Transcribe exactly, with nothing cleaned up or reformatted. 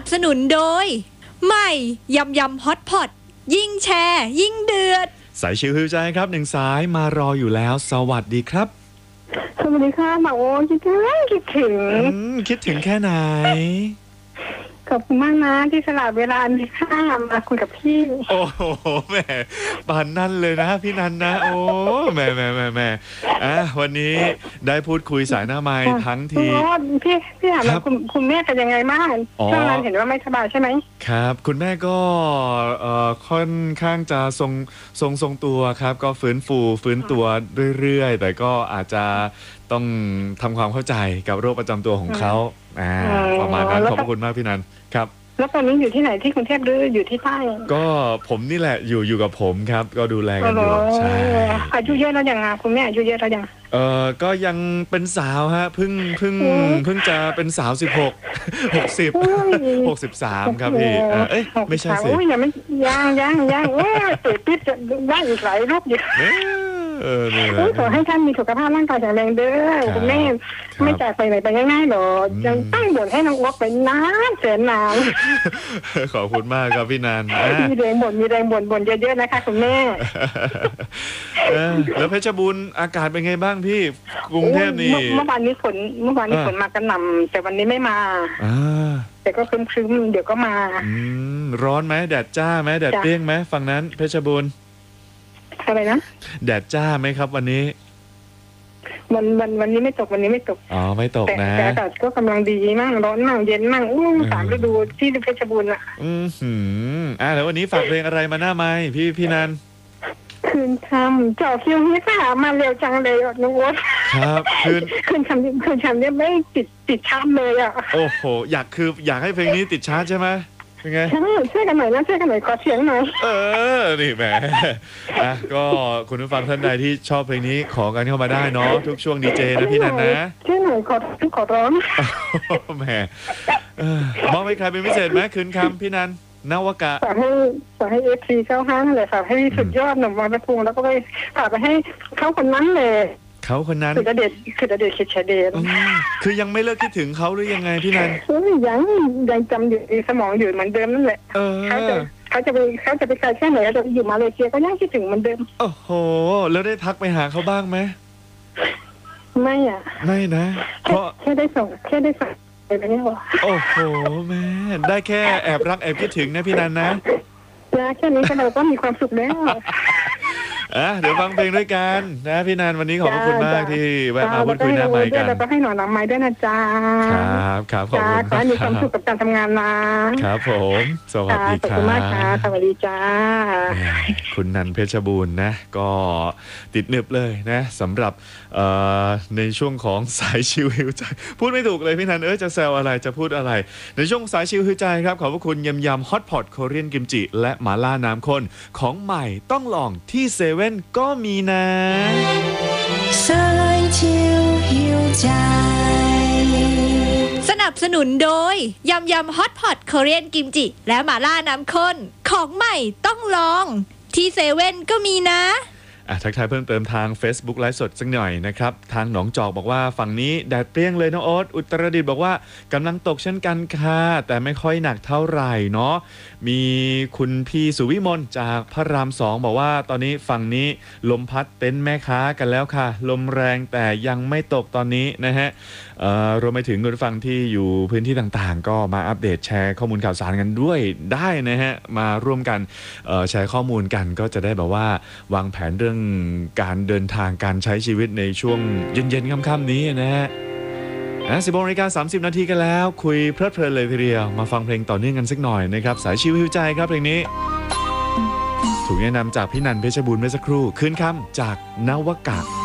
สนุนโดยใหม่ยำยำฮอตพอตยิ่งแชร์ยิ่งเดือดสายชิวฮิวใจครับหนึ่งสายมารออยู่แล้วสวัสดีครับสวัสดีค่ะหมอโอ้คิดถึงคิดถึงคิดถึงแค่ไหนขอบคุณมากนะที่สละเวลามีค่ามาคุยกับพี่โอ้โหแหมปานนั่นเลยนะพี่นันนะโอ้แหมแหมแหมแหมอ่ะวันนี้ได้พูดคุยสายหน้าไม้ทั้งทีพี่พี่ถามว่าคุณคุณแม่เป็นยังไงบ้างช่วงนั้นเห็นว่าไม่สบายใช่ไหมครับคุณแม่ก็เอ่อค่อนข้างจะทรงทรงทรงตัวครับก็ฟื้นฟูฟื้นตัวเรื่อยๆแต่ก็อาจจะต้องทำความเข้าใจกับโรคประจำตัวของเขาอ่าประมาณนั้นขอบคุณมากพี่นันครับแล้วตอนนี้อยู่ที่ไหนที่กรุงเทพหรืออยู่ที่ใต้ก็ผมนี่แหละอยู่อยู่กับผมครับก็ดูแลกันอยู่ใช่อายุเยอะแล้วยังอ่ะคุณแม่อายุเยอะแล้วยังเออก็ยังเป็นสาวฮะเพิ่งเพิ่งเพิ่งจะเป็นสาวสิบหกหกสิบหกสิบสามครับพี่เอ้ยไม่ใช่สิยังไม่ยังยังยังโอ้ยติดติดได้อีกหลายรูปอยู่เออเนี่ยขอให้ท่านมีสุขภาพร่างกายแข็งแรงเด้อคุณแม่ไม่จากไปไหนไปง่ายๆหรอกยังตั้งบ่นให้น้องวอกไปนานแสนนานขอบคุณมากครับพี่นันมีแรงบ่นมีแรงบ่นบ่นเยอะๆนะคะคุณแม่แล้วเพชรบูรณ์อากาศเป็นไงบ้างพี่กรุงเทพนี่เมื่อวานนี้ฝนเมื่อวานนี้ฝนมากระหน่ำแต่วันนี้ไม่มาแต่ก็ครึ้มๆเดี๋ยวก็มาร้อนไหมแดดจ้าไหมแดดเปรี้ยงไหมฝั่งนั้นเพชรบูรณ์อะไรนะแดดจ้าไหมครับวันนี้วันวันวันนี้ไม่ตกวันนี้ไม่ตกอ๋อไม่ตกนะแต่อากาศก็กำลังดีมั่งร้อนมั่งเย็นมั่งอู้สามฤดูที่เพชรบูรณ์อ่ะอืมหืมอ่าแล้ววันนี้ฝากเพลงอะไรมาหน้าไมค์พี่พี่นันคืนคำเจาะคิวให้ค่ะมาเร็วจังเลยน้องวดครับคืนคืนคำคืนคำเนี่ยไม่ติดติดชาร์ตเลยอ่ะโอ้โหอยากคืออยากให้เพลงนี้ติดชาร์ตใช่ไหมเป็นไงใช่ช่วยกันหน่อยนะช่วยกันหน่อยขอเสียงหน่อยเออนี่แหมอ่ะก็คุณผู้ฟังท่านใดที่ชอบเพลงนี้ขอกันเข้ามาได้เนาะทุกช่วงดีเจนะพี่นันนะช่วยหน่อยขอขอร้องแหมมองไปใครเป็นพิเศษไหมคืนคำพี่นันนวกะฝากให้ฝากให้เอฟซีเข้าห้างเลยฝากให้สุดยอดหนุ่มวังตะพุงแล้วก็ไปฝากไปให้เขาคนนั้นเลยเขาคนนั้นคือเด็ดคือเด็ดคิดชาเดนคือยังไม่เลิกคิดถึงเขาหรือยังไงพี่นันยังยังจำอยู่ในสมองอยู่เหมือนเดิมนั่นแหละเขาจะเขาจะไปเขาจะไปไกลแค่ไหนจะอยู่มาเลเซียก็ยังคิดถึงเหมือนเดิมโอ้โหแล้วได้ทักไปหาเขาบ้างไหมไม่อ่ะไม่นะเพราะแค่ได้ส่งแค่ได้ส่งไปแล้วเนี่ยโอ้โหแม่ได้แค่แอบรักแอบคิดถึงนะพี่นันนะนะแค่นี้ก็เราก็มีความสุขแล้วอ่ะเดี๋ยวฟังเพลงด้วยกันนะพี่นันวันนี้ขอบคุณมากที่แวะมาพูดคุยหน้าไมค์กันแล้วก็ให้หนอนน้ำไม้ด้วยนะจ๊ะครับครับขอบคุณครับมีความสุขกับการทำงานนะครับผมสวัสดีครับขอบคุณมากค่ะสวัสดีจ้าคุณนันเพชรบูรณ์นะก็ติดหนึบเลยนะสำหรับในช่วงของสายชิวหิวใจพูดไม่ถูกเลยพี่นันเออจะแซวอะไรจะพูดอะไรในช่วงสายชิวหิวใจครับขอบคุณยำยำฮอตพอตโคเรียนกิมจิและหม่าล่าน้ำข้นของใหม่ต้องลองที่เซเว่นก็มีนะสายชิวหิวใจสนับสนุนโดยยำยำฮอตพอตโคเรียนกิมจิและหม่าล่าน้ำข้นของใหม่ต้องลองที่เซเว่นก็มีนะทักทายเพิ่มเติมทาง Facebook ไลฟ์สดสักหน่อยนะครับทางหนองจอกบอกว่าฝั่งนี้แดดเปรี้ยงเลยน้องโอ๊ตอุตรดิตถ์บอกว่ากำลังตกเช่นกันค่ะแต่ไม่ค่อยหนักเท่าไหร่เนาะมีคุณพี่สุวิมลจากพระรามสองบอกว่าตอนนี้ฝั่งนี้ลมพัดเต็นท์แม่ค้ากันแล้วค่ะลมแรงแต่ยังไม่ตกตอนนี้นะฮะรวมไปถึงคุณฟังที่อยู่พื้นที่ต่างๆก็มาอัปเดตแชร์ข้อมูลข่าวสารกันด้วยได้นะฮะมาร่วมกันแชร์ข้อมูลกันก็จะได้แบบว่าวางแผนเรื่องการเดินทางการใช้ชีวิตในช่วงเย็นๆค่ำๆนี้นะฮะสิบนาฬิกาสามสิบนาทีกันแล้วคุยเพลิดเพลินเลยทีเดียวมาฟังเพลงต่อเนื่องกันสักหน่อยนะครับสายชิวหิวใจครับเพลงนี้ถูกแนะนำจากพี่นันเพชรบูรณ์เมื่อสักครู่คืนคำจากนวกะ